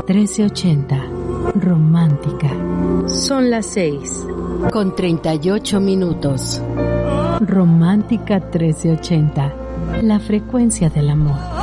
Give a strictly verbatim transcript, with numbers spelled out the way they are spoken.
trece ochenta. Romántica. Son las seis con treinta y ocho minutos. Romántica trece ochenta. La frecuencia del amor.